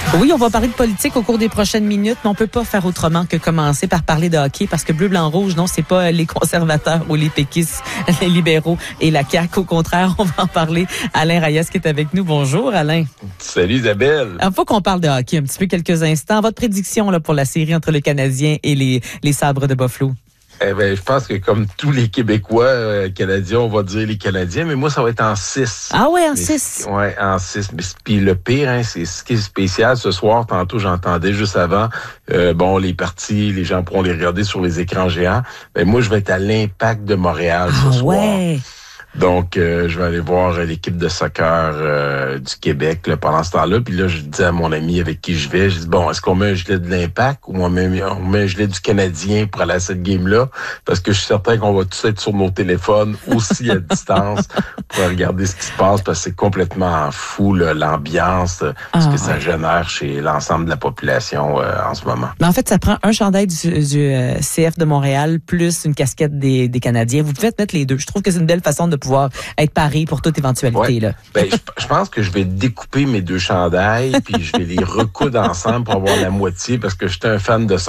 Oui, on va parler de politique au cours des prochaines minutes, mais on peut pas faire autrement que commencer par parler de hockey parce que bleu, blanc, rouge, non, c'est pas les conservateurs ou les péquistes, les libéraux et la CAQ. Au contraire, on va en parler. Alain Reyes qui est avec nous. Bonjour, Alain. Salut, Isabelle. Il faut qu'on parle de hockey un petit peu quelques instants. Votre prédiction là pour la série entre le Canadien et les Sabres de Buffalo? Eh ben, je pense que comme tous les Québécois Canadiens, on va dire les Canadiens, mais moi, ça va être en 6. Ah ouais, en 6? Oui, en 6. Puis le pire, c'est ce qui est spécial ce soir. Tantôt, j'entendais juste avant, les parties, les gens pourront les regarder sur les écrans géants. Ben, moi, je vais être à l'Impact de Montréal ce soir. Ouais. Donc, je vais aller voir l'équipe de soccer du Québec là, pendant ce temps-là. Puis là, je dis à mon ami avec qui je vais, je dis, bon, est-ce qu'on met un gilet de l'Impact ou on met un gilet du Canadien pour aller à cette game-là? Parce que je suis certain qu'on va tous être sur nos téléphones, aussi à distance, pour regarder ce qui se passe, parce que c'est complètement fou, là, l'ambiance, ce que ça génère chez l'ensemble de la population en ce moment. Mais en fait, ça prend un chandail du CF de Montréal plus une casquette des Canadiens. Vous pouvez mettre les deux. Je trouve que c'est une belle façon de pouvoir être paré pour toute éventualité. Ouais. Là. Ben, je pense que je vais découper mes deux chandails puis je vais les recoudre ensemble pour avoir la moitié parce que j'étais un fan de ça.